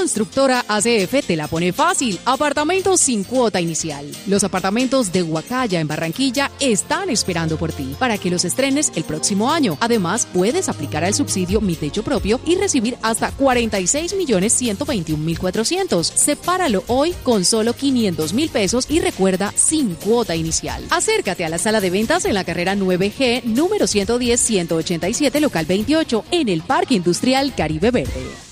Constructora ACF te la pone fácil. Apartamentos sin cuota inicial. Los apartamentos de Huacaya en Barranquilla están esperando por ti para que los estrenes el próximo año. Además, puedes aplicar al subsidio Mi Techo Propio y recibir hasta 46.121.400. Sepáralo hoy con solo 500.000 pesos y recuerda, sin cuota inicial. Acércate a la sala de ventas en la carrera 9G, número 110-187, local 28, en el Parque Industrial Caribe Verde.